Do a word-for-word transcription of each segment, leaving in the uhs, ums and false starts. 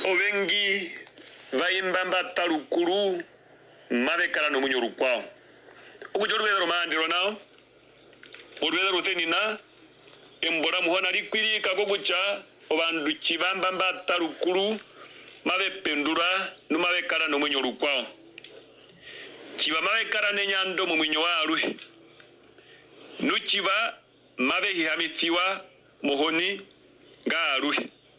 obengi vaimba mbata lukulu mabekala no munyo rukwao ukujo rubero mandiro nao urubero rutenina embora muhona likwirika ko guca obandu kibamba mbata lukulu mabependura no mabekala no munyo rukwao kiba mabekala nenyando mu munyo warwe nukiba mabehi hamithiwa muhoni garwe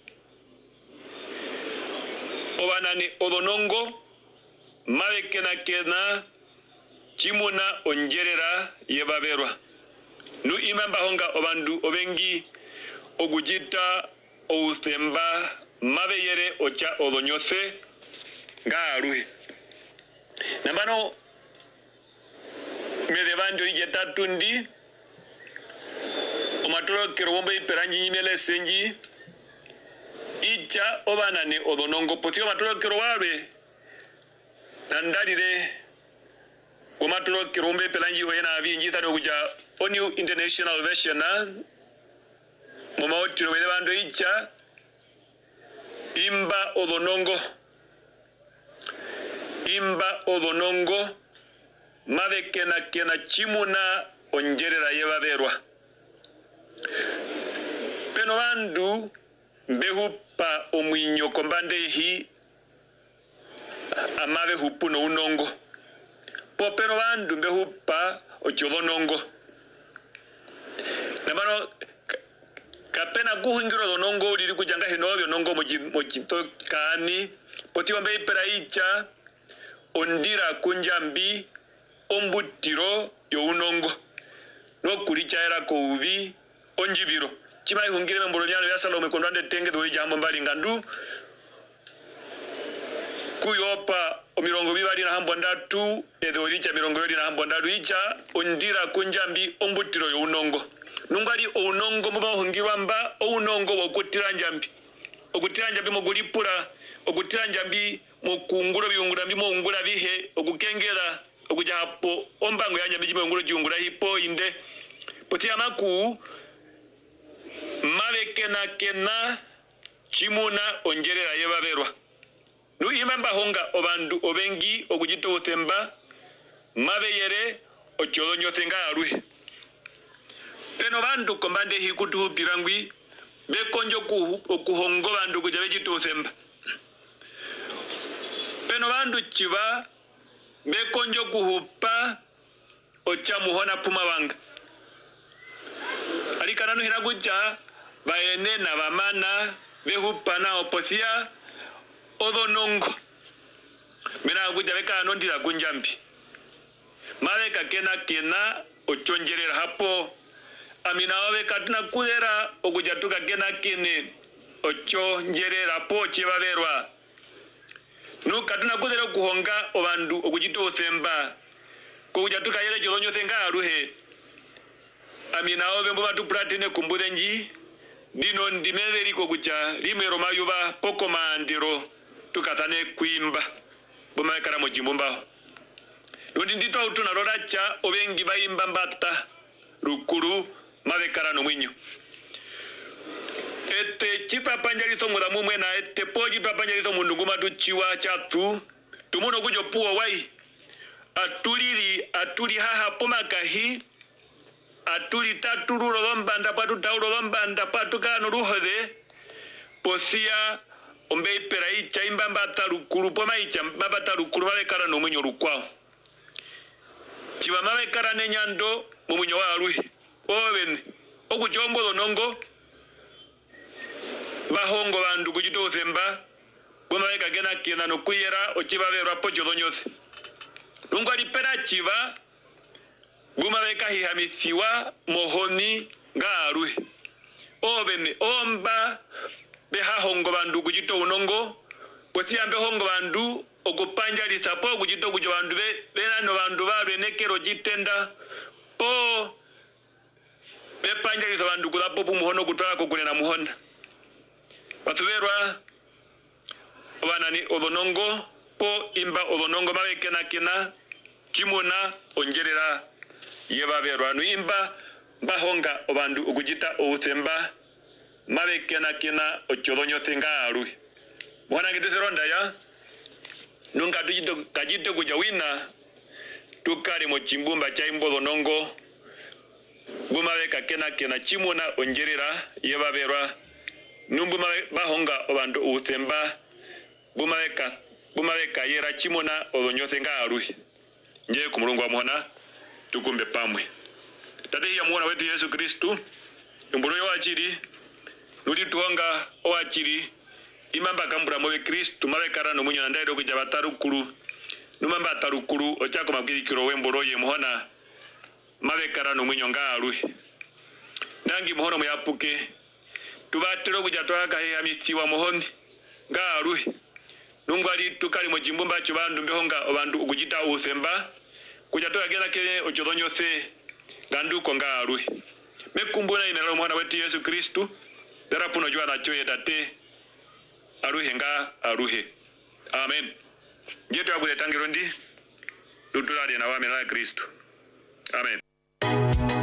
obanani odonongo mabekena kena kimuna onjerera yebaberwa nu imamba honga obandu obengi ogujita outhemba mabeyere ocha odonyose garwe nambano medebanjo ijeta tundi omatolo kerombe iperanji nyimele senji icha obanane odonongo potio matolo kerwabe nandalire omatolo kerombe pelanji oyena avinji tano kuja New International Version na mama otiro wele bando icha imba odonongo imba odonongo mabe kena kena chimuna onjerera yebaberwa peno bandu behupa omwinyo kombande hi amabe hupu no unongo po peno bandu behupa ochodonongo nabano kapena kuhingiro donongo liri kujanga hinobyo nongo mojito kani poti wambe iperaicha ondira kunjambi ombutiro yo unongo no kulicha era ko uvi onjibiro chimai hungire membolonyano ya Salome kondande tenge do jambo mbali ngandu kuyopa omirongo bibali na hambo ndatu edo licha mirongo bibali na hambo ndatu icha ondira kunjambi ombutiro yo unongo nungali unongo muba hungirwa mba unongo wokutira njambi okutira njambi mogulipula okutira njambi mokungura byungura mbi mongura bihe okukengera okuja hapo ombango ya njambi jimongura jungura hipo inde poti amaku mabe kena kena chimuna onjerera yebaberwa nu imamba honga obandu obengi okujito othemba mabe yere ochodonyo tenga arwe peno bandu kombande hikutu pirangwi bekonjo ku okuhongo bandu kujabe jito othemba peno bandu chiba bekonjo kuhupa ocha muhona puma banga alikana nuhira kuja baene na bamana behupa na oposia odonongo mena kuja beka nondira kunjambi maleka kena kena ochonjerera hapo amina wabe katuna kudera okujatuka kena kene ochonjerera po chibaberwa nu katuna kudera kuhonga obandu okujito othemba kujatuka yele jolonyo thenga aruhe amina wabe mbo batu platine kumbudenji dino ndimezeri ko kucha limero mayuba poko mandiro tukatane kuimba boma kara mojimbomba ndi ndito utuna roracha obengi bayimba mbata rukuru mabekara no mwinyo ete chipa panjalizo mudamu mwena ete poji papanjalizo mundunguma duchiwa chatu tumuno kujo puo wai atuliri atuli haha pomakahi atuli taturu rombanda patu tauro rombanda patu kano ruhode posia ombe ipera icha imbamba tarukuru poma icha mbaba tarukuru mabekara no mwinyo rukwao chiba mabekara nenyando mu mwinyo wa ruhi oben okujombo donongo bahongo bandu kujito othemba goma beka gena kena no kuyera ochibaberwa pocho donyose nungo alipera chiba goma beka hihamithiwa mohoni garwe oben omba beha hongo bandu kujito unongo posi ambe hongo bandu okupanja lisapo kujito kujo bandu be bena no bandu babe nekero jitenda po bepanja lisapo bandu kulapo pumuhono kutwala kukunena muhonda batuberwa obanani odonongo po imba odonongo mabe kena kena chimuna onjerera yebaberwa nu imba bahonga obandu okujita outhemba mabe kena kena ochodonyo tenga arui mwana ngiteseronda ya nunga tujito kajite kuja wina tukari mo chimbumba cha imbozo nongo bumaweka kena kena chimuna onjerera yebaberwa numbuma bahonga obandu uthemba bumaweka bumaweka yera chimuna odonyothe ngaruhi nje kumulungu wa mwana tukumbe pamwe tate ya mwana wetu Yesu Kristu mburo yo achiri nuli tuonga o achiri imamba kambura mowe Kristu mawekara no munya ndairo kuja batarukuru numamba tarukuru ochako mabwirikiro wemboro ye muhona mawekara no munyo ngaruhi nangi muhono muyapuke tubatero kuja twaka he amitiwa muhoni ngaruhi nungwali tukali mo jimbumba cyo bandu mbehonga abantu ukujita usemba kuja twagera ke ochodonyose gandu ko ngaruhi mekumbuna ina lo mwana wetu Yesu Kristu dara puno jwa na choye date aruhe nga aruhe amen jeto abule tangiro ndi tutulade na wame na Kristu amen.